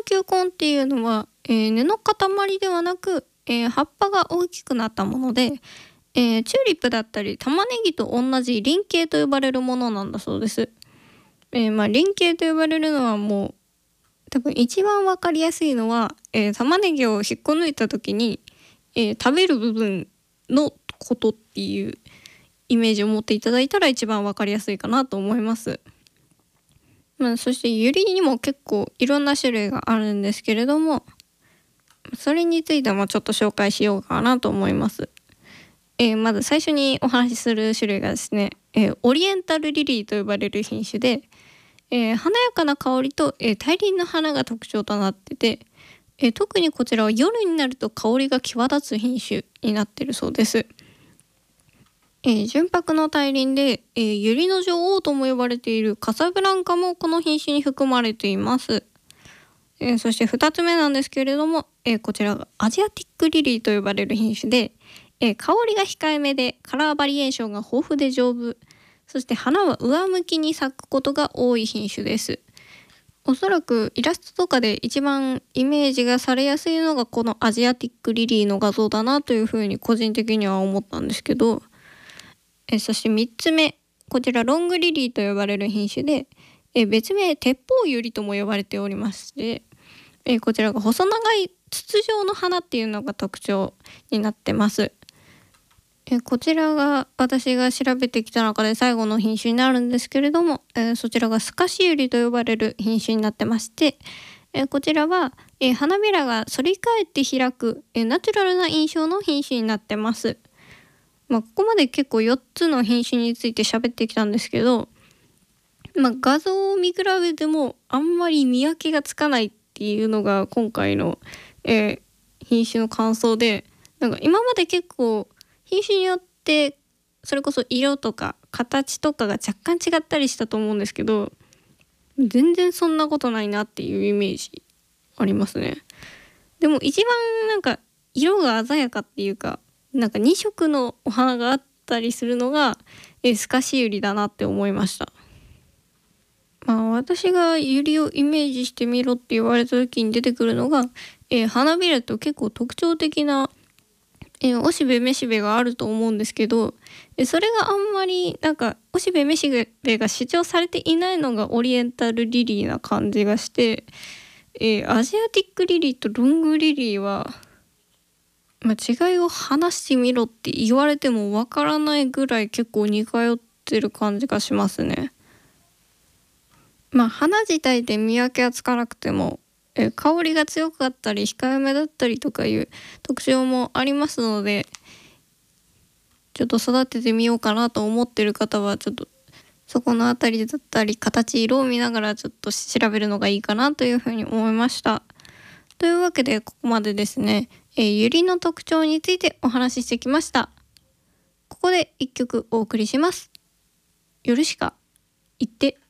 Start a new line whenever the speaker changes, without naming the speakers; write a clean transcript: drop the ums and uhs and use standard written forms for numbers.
球根っていうのは、根の塊ではなく、葉っぱが大きくなったもので、チューリップだったり玉ねぎと同じ輪形と呼ばれるものなんだそうです。輪形と呼ばれるのはもう多分一番わかりやすいのは、玉ねぎを引っこ抜いた時に、食べる部分のことっていうイメージを持っていただいたら一番わかりやすいかなと思います。そしてユリにも結構いろんな種類があるんですけれども、それについてもちょっと紹介しようかなと思います。まず最初にお話しする種類がですね、オリエンタルリリーと呼ばれる品種で、華やかな香りと、大輪の花が特徴となってて、特にこちらは夜になると香りが際立つ品種になっているそうです。純白の大輪で、ユリの女王とも呼ばれているカサブランカもこの品種に含まれています。そして2つ目なんですけれども、こちらがアジアティックリリーと呼ばれる品種で、香りが控えめでカラーバリエーションが豊富で丈夫、そして花は上向きに咲くことが多い品種です。おそらくイラストとかで一番イメージがされやすいのがこのアジアティックリリーの画像だなというふうに個人的には思ったんですけど、そして3つ目、こちらロングリリーと呼ばれる品種で、別名鉄砲ユリとも呼ばれておりまして、こちらが細長い筒状の花っていうのが特徴になってます。こちらが私が調べてきた中で最後の品種になるんですけれども、そちらがスカシユリと呼ばれる品種になってまして、こちらは、花びらが反り返って開く、ナチュラルな印象の品種になってます。ここまで結構4つの品種について喋ってきたんですけど、画像を見比べてもあんまり見分けがつかないっていうのが今回の、品種の感想で、なんか今まで結構品種によってそれこそ色とか形とかが若干違ったりしたと思うんですけど、全然そんなことないなっていうイメージありますね。でも一番なんか色が鮮やかっていうか、なんか2色のお花があったりするのが、スカシユリだなって思いました。私がユリをイメージしてみろって言われた時に出てくるのが、花びらと結構特徴的な、おしべめしべがあると思うんですけど、それがあんまりなんかおしべめしべが主張されていないのがオリエンタルリリーな感じがして、アジアティックリリーとロングリリーは、違いを話してみろって言われてもわからないぐらい結構似通ってる感じがしますね。花自体で見分けはつかなくても、香りが強かったり控えめだったりとかいう特徴もありますので、ちょっと育ててみようかなと思ってる方はちょっとそこのあたりだったり形色を見ながらちょっと調べるのがいいかなというふうに思いました。というわけでここまでですね、ユリの特徴についてお話ししてきました。ここで一曲お送りします。夜しか言って